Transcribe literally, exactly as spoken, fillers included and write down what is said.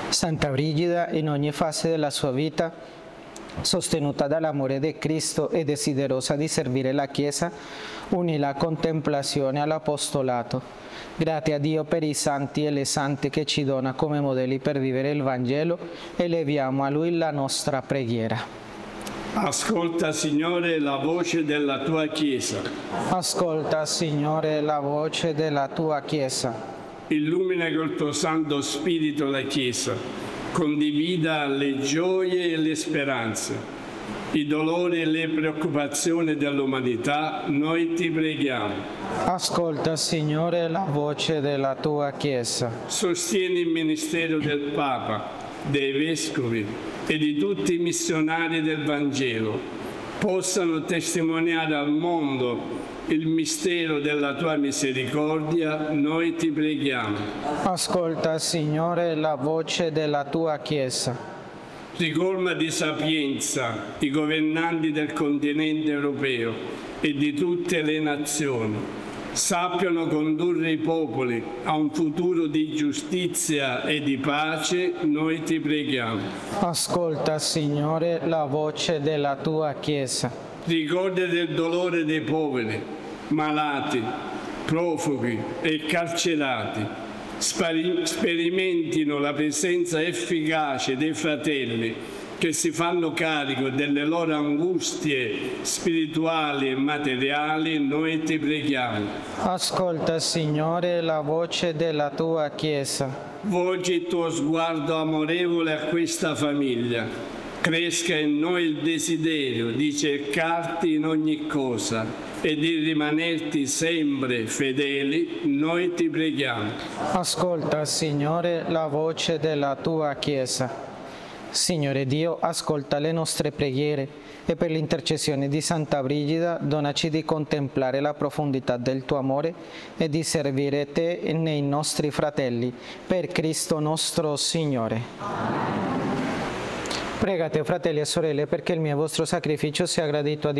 Santa Brigida, in ogni fase della sua vita, sostenuta dall'amore di Cristo e desiderosa di servire la Chiesa, unì la contemplazione all'apostolato. Grazie a Dio per i santi e le sante che ci dona come modelli per vivere il Vangelo, eleviamo a Lui la nostra preghiera. Ascolta, Signore, la voce della tua Chiesa. Ascolta, Signore, la voce della tua Chiesa. Illumina col tuo Santo Spirito la Chiesa. Condivida le gioie e le speranze, i dolori e le preoccupazioni dell'umanità, noi ti preghiamo. Ascolta, Signore, la voce della tua Chiesa. Sostieni il ministero del Papa, dei Vescovi e di tutti i missionari del Vangelo, possano testimoniare al mondo il mistero della tua misericordia, noi ti preghiamo. Ascolta, Signore, la voce della tua Chiesa. Ricolma di sapienza i governanti del continente europeo e di tutte le nazioni. Sappiano condurre i popoli a un futuro di giustizia e di pace, noi ti preghiamo. Ascolta, Signore, la voce della tua Chiesa. Ricorda del dolore dei poveri, malati, profughi e carcerati. Spari- sperimentino la presenza efficace dei fratelli che si fanno carico delle loro angustie spirituali e materiali, noi ti preghiamo. Ascolta, Signore, la voce della tua Chiesa. Volgi il tuo sguardo amorevole a questa famiglia. Cresca in noi il desiderio di cercarti in ogni cosa e di rimanerti sempre fedeli, noi ti preghiamo. Ascolta, Signore, la voce della tua Chiesa. Signore Dio, ascolta le nostre preghiere e per l'intercessione di Santa Brigida donaci di contemplare la profondità del tuo amore e di servire te nei nostri fratelli, per Cristo nostro Signore. Pregate, fratelli e sorelle, perché il mio e vostro sacrificio sia gradito a Dio.